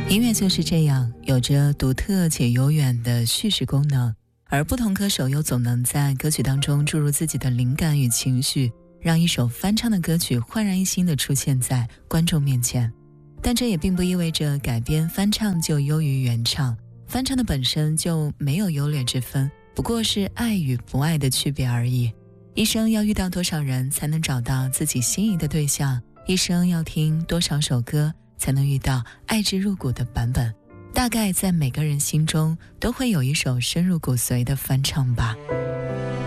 音乐就是这样，有着独特且悠远的叙事功能，而不同歌手又总能在歌曲当中注入自己的灵感与情绪，让一首翻唱的歌曲焕然一新地出现在观众面前。但这也并不意味着改编翻唱就优于原唱，翻唱的本身就没有优劣之分，不过是爱与不爱的区别而已。一生要遇到多少人才能找到自己心仪的对象，一生要听多少首歌才能遇到爱之入骨的版本，大概在每个人心中都会有一首深入骨髓的翻唱吧。